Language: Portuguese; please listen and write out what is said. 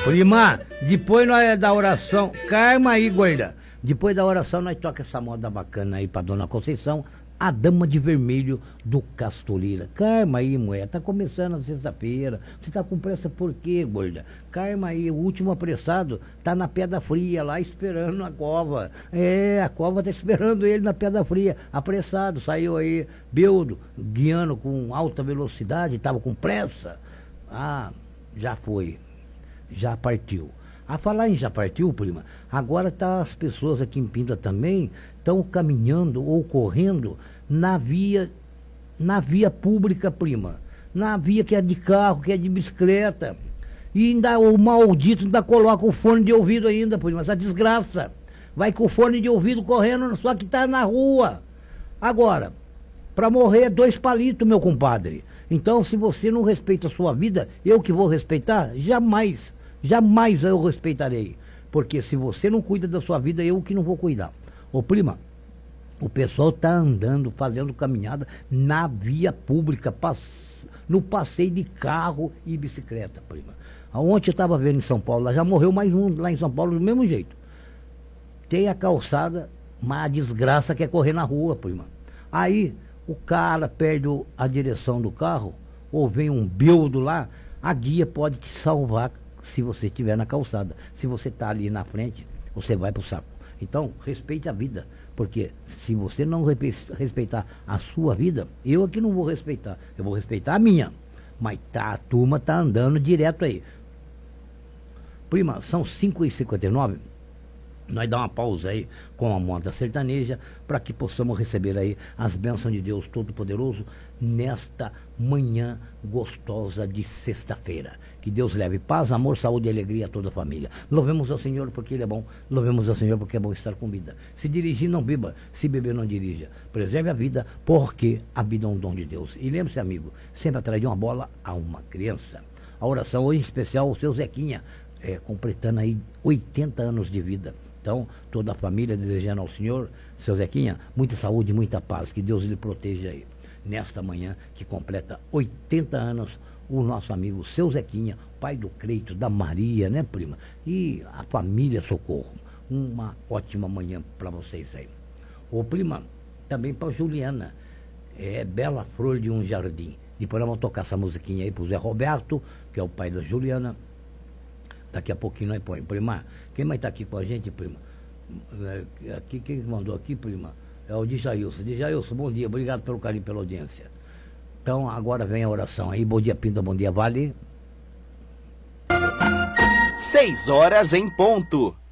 Prima, depois nós da oração, calma aí, gorda. Depois da oração nós toca essa moda bacana aí pra Dona Conceição, a Dama de Vermelho do Castoleira. Calma aí, mulher, tá começando a sexta-feira. Você tá com pressa por quê, gorda? Calma aí, o último apressado tá na Pedra Fria lá esperando a cova. É, a cova tá esperando ele na Pedra Fria, apressado, saiu aí, beudo, guiando com alta velocidade, tava com pressa. Ah, já foi, já partiu. A falar em já partiu, prima, agora tá as pessoas aqui em Pinda também estão caminhando ou correndo na via pública, prima. Na via que é de carro, que é de bicicleta. E ainda o maldito ainda coloca o fone de ouvido ainda, prima, essa desgraça. Vai com o fone de ouvido correndo, só que tá na rua. Agora, para morrer é 2 palitos, meu compadre. Então, se você não respeita a sua vida, eu que vou respeitar? Jamais. Jamais eu respeitarei. Porque se você não cuida da sua vida, eu que não vou cuidar. Ô prima, o pessoal tá andando, fazendo caminhada na via pública, no passeio de carro e bicicleta, prima. Ontem eu estava vendo em São Paulo, já morreu mais um lá em São Paulo do mesmo jeito. Tem a calçada, mas a desgraça quer correr na rua, prima. Aí o cara perde a direção do carro, ou vem um beldo lá, a guia pode te salvar se você estiver na calçada. Se você está ali na frente, você vai pro saco. Então, respeite a vida, porque se você não respeitar a sua vida, eu aqui não vou respeitar, eu vou respeitar a minha. Mas a turma tá andando direto aí. Prima, são 5h59. Nós dá uma pausa aí com a moda sertaneja para que possamos receber aí as bênçãos de Deus Todo-Poderoso nesta manhã gostosa de sexta-feira. Que Deus leve paz, amor, saúde e alegria a toda a família. Louvemos ao Senhor porque Ele é bom. Louvemos ao Senhor porque é bom estar com vida. Se dirigir, não beba. Se beber, não dirija. Preserve a vida porque a vida é um dom de Deus. E lembre-se, amigo, sempre atrás de uma bola há uma criança. A oração hoje em especial o seu Zequinha, completando aí 80 anos de vida. Então, toda a família desejando ao Senhor, seu Zequinha, muita saúde, muita paz, que Deus lhe proteja aí. Nesta manhã, que completa 80 anos, o nosso amigo seu Zequinha, pai do Creito, da Maria, né, prima? E a família Socorro. Uma ótima manhã para vocês aí. Ô, prima, também para Juliana, Bela Flor de um Jardim. Depois nós vamos tocar essa musiquinha aí pro Zé Roberto, que é o pai da Juliana. Daqui a pouquinho nós põe. Prima, quem mais está aqui com a gente, prima? Quem mandou aqui, prima? É o Djailson. Djailson, bom dia, obrigado pelo carinho, pela audiência. Então, agora vem a oração aí. Bom dia, Pinda, bom dia, Vale. 6 horas em ponto.